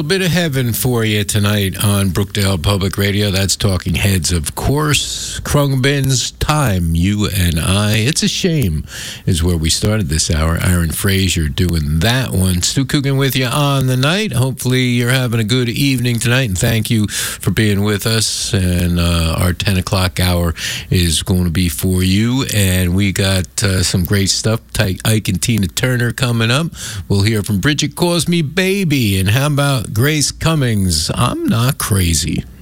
little bit of heaven for you tonight on Brookdale Public Radio. That's Talking Heads, of course. Khruangbin's Time, You and I. It's a Shame is where we started this hour. Aaron Frazier doing that one. Stu Coogan with you on the night. Hopefully you're having a good evening tonight, and thank you for being with us. And our 10 o'clock hour is going to be for you. And we got some great stuff. Ike and Tina Turner coming up. We'll hear from Bridget Calls Me Baby. And how about Grace Cummings? I'm Not Crazy.